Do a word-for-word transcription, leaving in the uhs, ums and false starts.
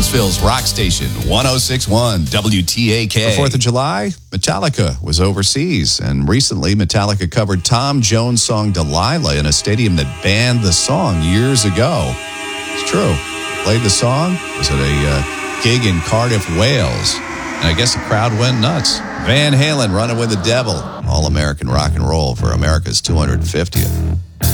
Brownsville's rock station, one oh six point one W T A K. For fourth of July, Metallica was overseas, and recently Metallica covered Tom Jones' song Delilah in a stadium that banned the song years ago. It's true. Played the song, was at a uh, gig in Cardiff, Wales, and I guess the crowd went nuts. Van Halen, Running with the Devil, all-American rock and roll for America's two hundred fiftieth.